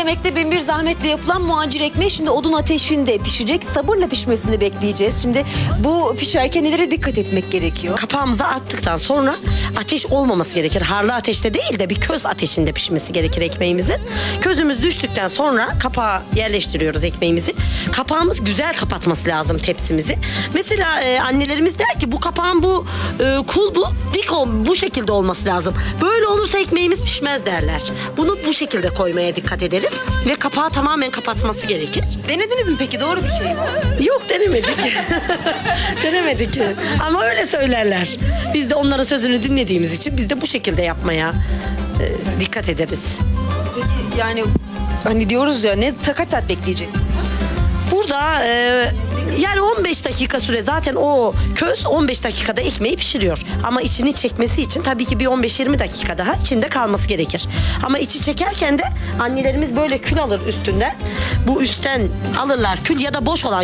emekle bin bir zahmetle yapılan muhacir ekmeği şimdi odun ateşinde pişecek. Sabırla pişmesini bekleyeceğiz. Şimdi bu pişerken nelere dikkat etmek gerekiyor? Kapağımıza attıktan sonra ateş olmaması gerekir. Harlı ateşte değil de bir köz ateşinde pişmesi gerekir ekmeğimizin. Közümüz düştükten sonra kapağı yerleştiriyoruz ekmeğimizi. Kapağımız güzel kapatması lazım tepsimizi. Mesela annelerimiz der ki bu kapağın bu kulbu dik bu şekilde olması lazım. Böyle olursa ekmeğimiz pişmez derler. Bunu bu şekilde koymaya dikkat ederiz ve kapağı tamamen kapatması gerekir. Denediniz mi peki? Doğru bir şey mi? Yok, denemedik. Denemedik. Ama öyle söylerler. Biz de onların sözünü dinlediğimiz için biz de bu şekilde yapmaya dikkat ederiz. Peki yani hani diyoruz ya kaç saat bekleyecek? Burada yani 15 dakika süre, zaten o köz 15 dakikada ekmeği pişiriyor. Ama içini çekmesi için tabii ki bir 15-20 dakika daha içinde kalması gerekir. Ama içi çekerken de annelerimiz böyle kül alır üstünden. Bu üstten alırlar kül ya da boş olan